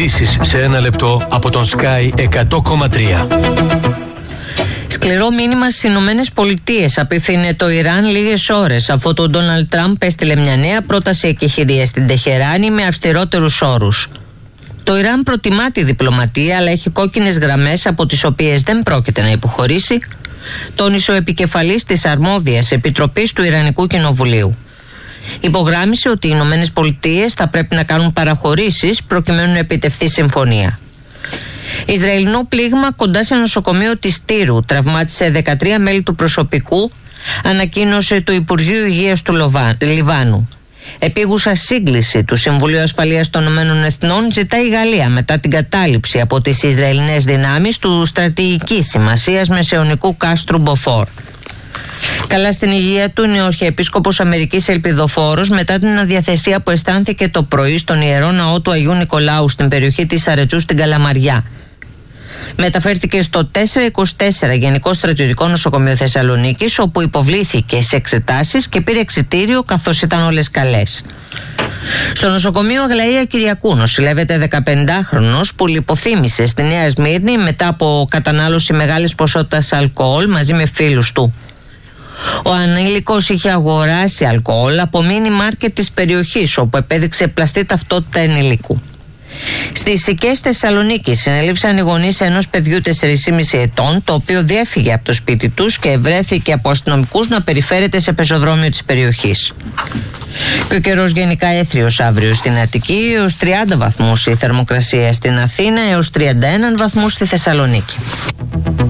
Ειδήσεις σε ένα λεπτό από τον Sky 100,3. Σκληρό μήνυμα στις Ηνωμένες Πολιτείες απίθυνε το Ιράν λίγες ώρες αφού ο Ντόναλντ Τραμπ έστειλε μια νέα πρόταση εκεχηρίας στην Τεχεράνη με αυστηρότερους όρους. Το Ιράν προτιμά τη διπλωματία, αλλά έχει κόκκινες γραμμές από τις οποίες δεν πρόκειται να υποχωρήσει, τόνισε ο επικεφαλής της αρμόδιας επιτροπής του Ιρανικού Κοινοβουλίου. Υπογράμμισε ότι οι Ηνωμένες Πολιτείες θα πρέπει να κάνουν παραχωρήσεις προκειμένου να επιτευχθεί συμφωνία. Ισραηλινό πλήγμα κοντά σε νοσοκομείο της Τύρου τραυμάτισε 13 μέλη του προσωπικού, ανακοίνωσε το Υπουργείο Υγείας του Λιβάνου. Επίγουσα σύγκληση του Συμβουλίου Ασφαλείας των Ηνωμένων Εθνών ζητάει η Γαλλία μετά την κατάληψη από τις Ισραηλινές δυνάμεις του στρατηγικής σημασίας μεσαιωνικού κάστρου Μποφόρ. Καλά στην υγεία του είναι ο Αρχιεπίσκοπος Αμερικής Ελπιδοφόρος μετά την αδιαθεσία που αισθάνθηκε το πρωί στον Ιερό Ναό του Αγίου Νικολάου στην περιοχή της Αρετσού στην Καλαμαριά. Μεταφέρθηκε στο 424 Γενικό Στρατιωτικό Νοσοκομείο Θεσσαλονίκης, όπου υποβλήθηκε σε εξετάσεις και πήρε εξιτήριο καθώς ήταν όλες καλές. Στο νοσοκομείο Αγλαία Κυριακού νοσηλεύεται 15χρονος που λιποθύμησε στη Νέα Σμύρνη μετά από κατανάλωση μεγάλης ποσότητας αλκοόλ μαζί με φίλους του. Ο ανήλικος είχε αγοράσει αλκοόλ από μίνι μάρκετ της περιοχής, όπου επέδειξε πλαστή ταυτότητα ενηλίκου. Στις Σικές Θεσσαλονίκης συνελήφθησαν οι γονείς ενός παιδιού 4,5 ετών, το οποίο διέφυγε από το σπίτι τους και βρέθηκε από αστυνομικούς να περιφέρεται σε πεζοδρόμιο της περιοχής. Και ο καιρός γενικά έθριος αύριο στην Αττική, έως 30 βαθμούς η θερμοκρασία στην Αθήνα, έως 31 βαθμούς στη Θεσσαλονίκη.